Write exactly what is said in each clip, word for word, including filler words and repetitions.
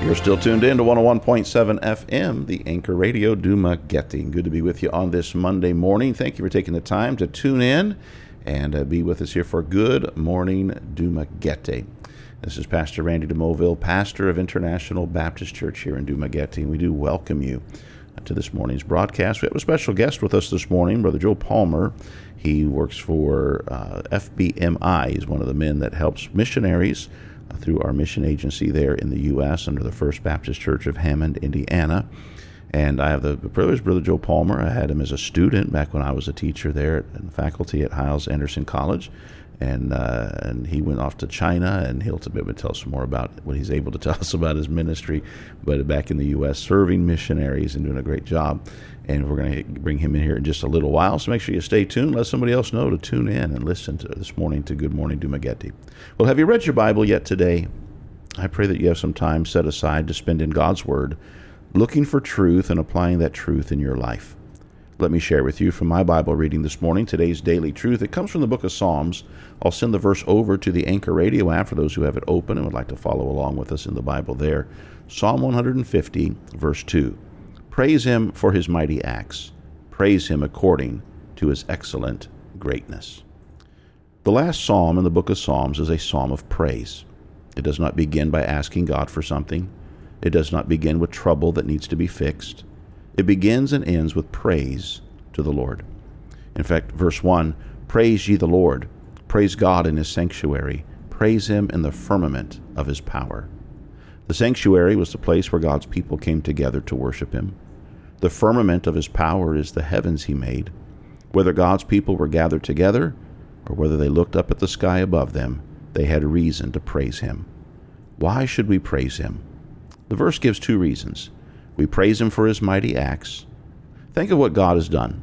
You're still tuned in to one oh one point seven F M, the Anchor Radio, Dumaguete. Good to be with you on this Monday morning. Thank you for taking the time to tune in and uh, be with us here for Good Morning Dumaguete. This is Pastor Randy DeMoville, pastor of International Baptist Church here in Dumaguete, and we do welcome you to this morning's broadcast. We have a special guest with us this morning, Brother Joe Palmer. He works for uh, F B M I. He's one of the men that helps missionaries through our mission agency there in the U S under the First Baptist Church of Hammond, Indiana. And I have the privilege, Brother Joe Palmer. I had him as a student back when I was a teacher there in the faculty at Hyles Anderson College. And uh, and he went off to China, and he'll be able to tell us more about what he's able to tell us about his ministry, but back in the U S serving missionaries and doing a great job. And we're going to bring him in here in just a little while, so make sure you stay tuned. Let somebody else know to tune in and listen to this morning to Good Morning Dumaguete. Well, have you read your Bible yet today? I pray that you have some time set aside to spend in God's Word, looking for truth and applying that truth in your life. Let me share with you from my Bible reading this morning, today's daily truth. It comes from the book of Psalms. I'll send the verse over to the Anchor Radio app for those who have it open and would like to follow along with us in the Bible there. Psalm one fifty, verse two. Praise him for his mighty acts. Praise him according to his excellent greatness. The last psalm in the book of Psalms is a psalm of praise. It does not begin by asking God for something. It does not begin with trouble that needs to be fixed. It begins and ends with praise to the Lord. In fact, verse one, praise ye the Lord. Praise God in his sanctuary. Praise him in the firmament of his power. The sanctuary was the place where God's people came together to worship him. The firmament of his power is the heavens he made. Whether God's people were gathered together or whether they looked up at the sky above them, they had reason to praise him. Why should we praise him? The verse gives two reasons. We praise him for his mighty acts. Think of what God has done.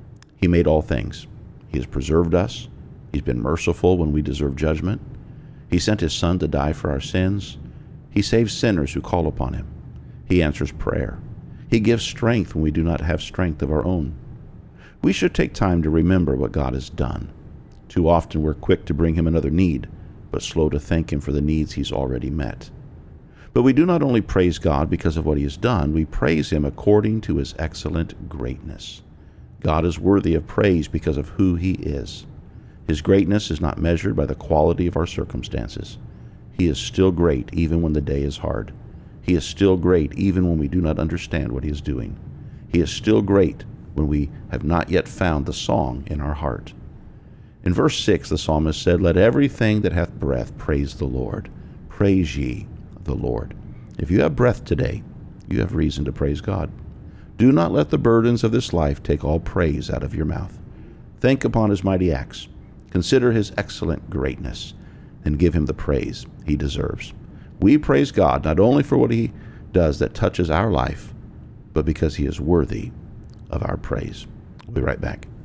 He made all things. He has preserved us. He's been merciful when we deserve judgment. He sent his Son to die for our sins. He saves sinners who call upon him. He answers prayer. He gives strength when we do not have strength of our own. We should take time to remember what God has done. Too often we're quick to bring him another need, but slow to thank him for the needs he's already met. But we do not only praise God because of what he has done, we praise him according to his excellent greatness. God is worthy of praise because of who he is. His greatness is not measured by the quality of our circumstances. He is still great even when the day is hard. He is still great even when we do not understand what he is doing. He is still great when we have not yet found the song in our heart. In verse six, the psalmist said, let everything that hath breath praise the Lord. Praise ye the Lord. If you have breath today, you have reason to praise God. Do not let the burdens of this life take all praise out of your mouth. Think upon his mighty acts. Consider his excellent greatness, and give him the praise he deserves. We praise God not only for what he does that touches our life, but because he is worthy of our praise. We'll be right back.